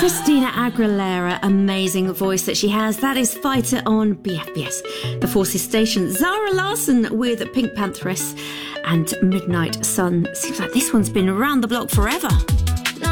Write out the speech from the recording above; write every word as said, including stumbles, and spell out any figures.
Christina Aguilera, amazing voice that she has. That is Fighter on B F B S. The Forces Station, Zara Larsson with Pink Pantheress and Midnight Sun. Seems like this one's been around the block forever.